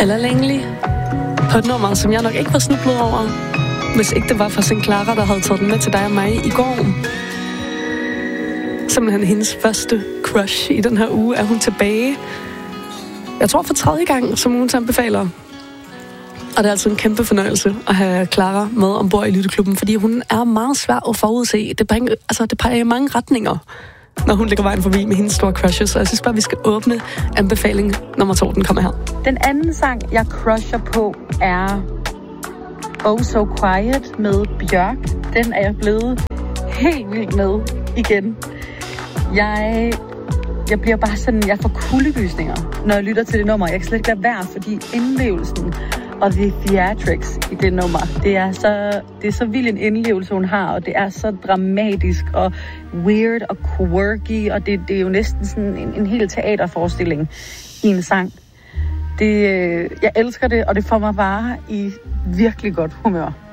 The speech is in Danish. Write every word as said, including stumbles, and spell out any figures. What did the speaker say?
Ella Langley på et nummer, som jeg nok ikke var snublet over, hvis ikke det var for Saint Clara, der havde taget den med til dig og mig i går. Simpelthen hendes første crush i den her uge er hun tilbage. Jeg tror for tredje gang, som hun anbefaler. Og det er altså en kæmpe fornøjelse at have Clara med ombord i Lytteklubben, fordi hun er meget svær at forudse. Det peger, altså, det peger i mange retninger, når hun ligger vejen forbi med hendes store crushes. Så jeg synes bare, vi skal åbne anbefaling nummer to. Den kommer her. Den anden sang, jeg crusher på, er Oh So Quiet med Bjørk. Den er jeg blevet helt vildt med igen. Jeg, jeg bliver bare sådan, jeg får kuldegysninger, når jeg lytter til det nummer. Jeg kan slet ikke lade være, fordi indlevelsen og the theatrics i det nummer, det er så, det er så vild en indlevelse, hun har, og det er så dramatisk og weird og quirky, og det, det er jo næsten sådan en, en hel teaterforestilling i en sang. Det, jeg elsker det, og det får mig bare i virkelig godt humør.